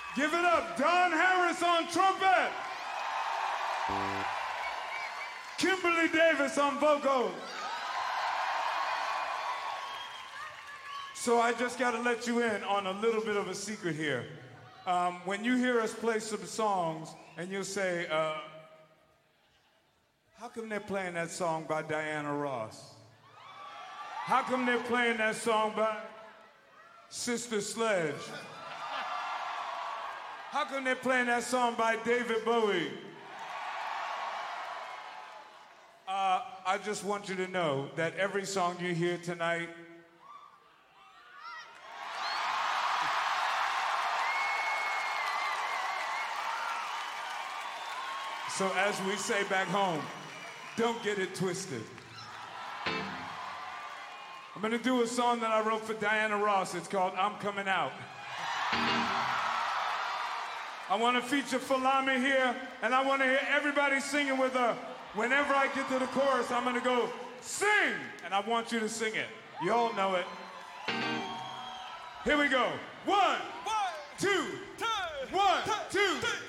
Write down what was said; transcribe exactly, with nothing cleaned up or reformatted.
Give it up, Don Harris on trumpet. Kimberly Davis on vocals. So I just got to let you in on a little bit of a secret here. Um, when you hear us play some songs and you'll say, uh, how come they're playing that song by Diana Ross? How come they're playing that song by Sister Sledge? How come they're playing that song by David Bowie? Uh, I just want you to know that every song you hear tonight so as we say back home, don't get it twisted. I'm gonna do a song that I wrote for Diana Ross. It's called I'm Coming Out. I wanna feature Falami here, and I wanna hear everybody singing with her. Whenever I get to the chorus, I'm gonna go, sing! And I want you to sing it. You all know it. Here we go. One, One, two, two, one, two, two. three.